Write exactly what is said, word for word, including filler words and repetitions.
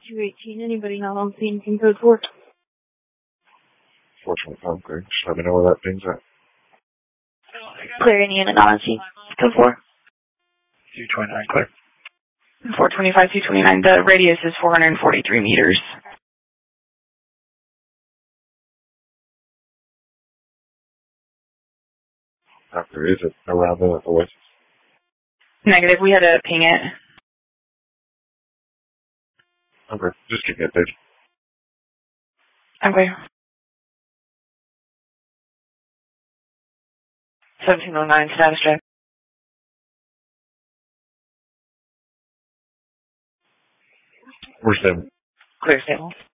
two eighteen, anybody not on scene can code four. four twenty-five, great. Just let me know where that ping's at. Clear any unit not on scene. Code four. two twenty-nine, clear. four twenty-five, two twenty-nine, the radius is four hundred forty-three meters. After, is it around the Oasis? Negative, we had to ping it. Okay, just keep me updated. Okay. seventeen oh nine, status check. We're stable. Clear, stable.